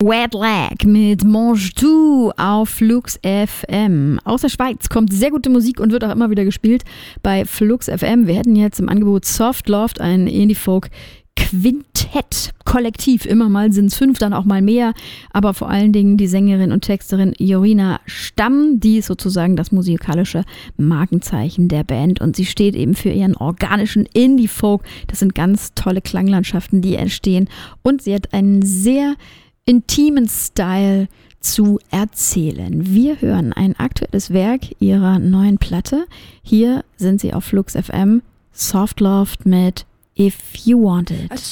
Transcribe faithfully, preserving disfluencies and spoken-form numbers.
Wet Leg mit Mange Tout auf Flux F M. Aus der Schweiz kommt sehr gute Musik und wird auch immer wieder gespielt bei Flux F M. Wir hätten jetzt im Angebot Soft Loft, ein Indie-Folk Quintett, Kollektiv. Immer mal sind es fünf, dann auch mal mehr. Aber vor allen Dingen die Sängerin und Texterin Jorina Stamm, die ist sozusagen das musikalische Markenzeichen der Band. Und sie steht eben für ihren organischen Indie-Folk. Das sind ganz tolle Klanglandschaften, die entstehen. Und sie hat einen sehr intimen Style zu erzählen. Wir hören ein aktuelles Werk ihrer neuen Platte. Hier sind sie auf Flux F M. Soft Loft mit If You Want It.